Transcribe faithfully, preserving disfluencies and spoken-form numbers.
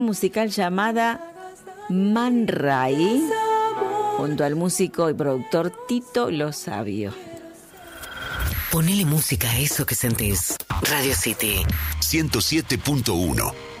musical llamada Man Ray, junto al músico y productor Tito Lo Sabio. Ponele música a eso que sentís. Radio City ciento siete punto uno.